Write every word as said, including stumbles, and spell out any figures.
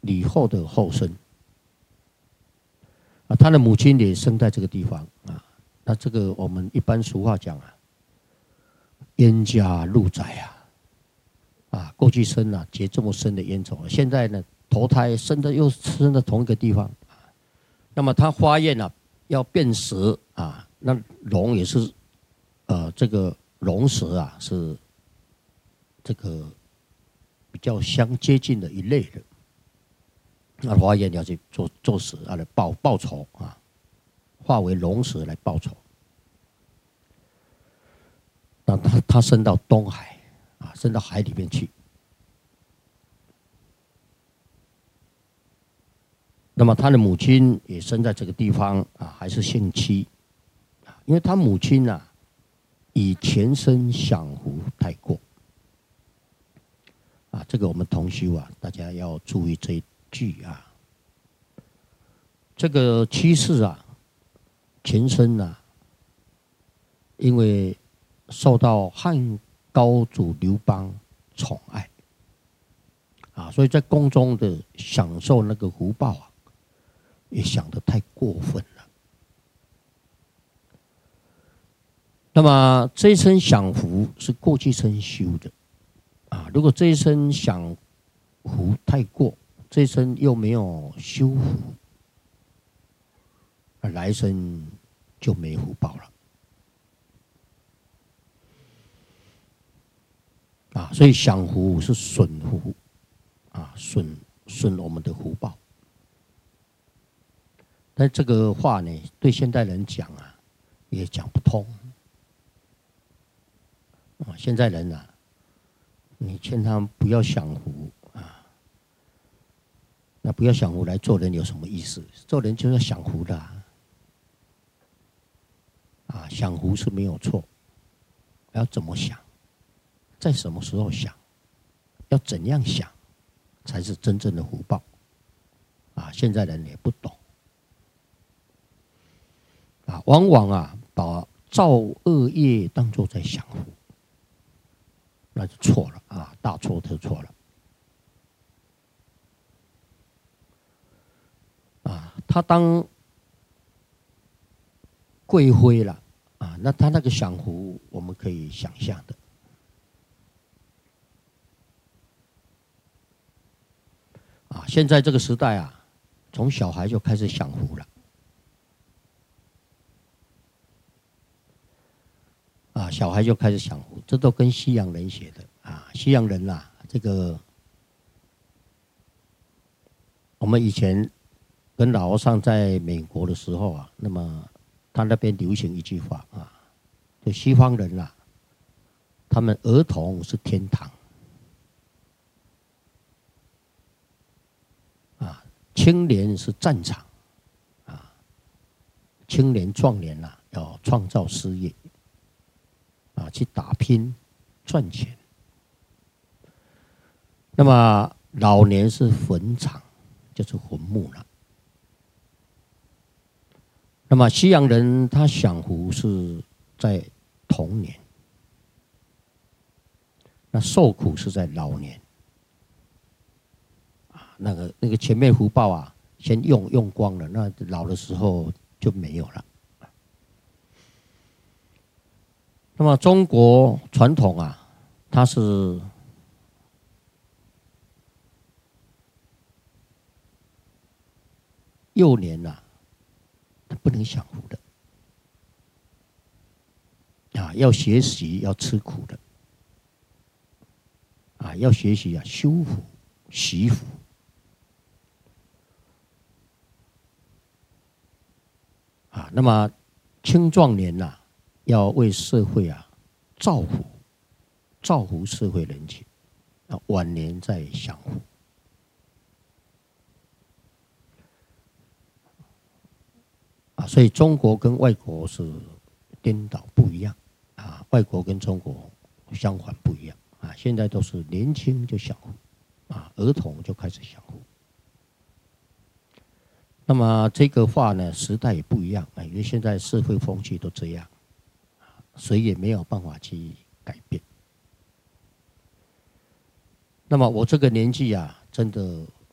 李后的后生啊，他的母亲也生在这个地方啊。那这个我们一般俗话讲啊，冤家路窄啊，啊，过去生啊结这么深的冤仇，现在呢投胎生的又生在同一个地方啊。那么他发愿啊要变蛇啊，那龙也是，呃，这个龙蛇啊是这个比较相接近的一类的。那发愿要去做做蛇啊，来报报仇啊，化为龙蛇来报仇。那他他升到东海啊，升到海里面去。那么他的母亲也生在这个地方啊，还是姓戚，因为他母亲啊以前生享福太过啊，这个我们同修啊，大家要注意这一句啊。这个戚氏啊，前生啊，因为受到汉高祖刘邦宠爱啊，所以在宫中的享受那个福报啊，也想得太过分了。那么这一生享福是过去生修的啊，如果这一生享福太过，这一生又没有修福，来生就没福报了啊！所以享福是损福啊，损损我们的福报。但这个话呢，对现代人讲啊，也讲不通啊。现在人啊，你劝他们不要享福啊，那不要享福来做人有什么意思？做人就是要享福的啊。啊，享福是没有错，要怎么想，在什么时候想，要怎样想，才是真正的福报。啊，现在人也不懂，啊，往往啊把造恶业当作在享福，那就错了啊，大错特错了。啊，他当贵妃了。啊，那他那个享福，我们可以想象的。啊，现在这个时代啊，从小孩就开始享福了。啊，小孩就开始享福，这都跟西洋人学的啊。西洋人啊，这个我们以前跟老和尚在美国的时候啊，那么他那边流行一句话啊，就西方人啊，他们儿童是天堂，啊，青年是战场，啊，青年壮年啊，要创造事业，啊，去打拼赚钱。那么老年是坟场，就是坟墓了。那么西洋人他享福是在童年，那受苦是在老年。啊，那个那个前面福报啊，先用用光了，那老的时候就没有了。那么中国传统啊，它是幼年呐、啊，它不能享福的啊，要学习要吃苦的啊，要学习啊修福习福啊。那么青壮年呐、啊，要为社会啊造福，造福社会人群，啊，晚年再享福。啊，所以中国跟外国是颠倒不一样啊，外国跟中国相反不一样啊。现在都是年轻就享福啊，儿童就开始享福。那么这个话呢，时代也不一样啊，因为现在社会风气都这样，谁也没有办法去改变。那么我这个年纪啊，真的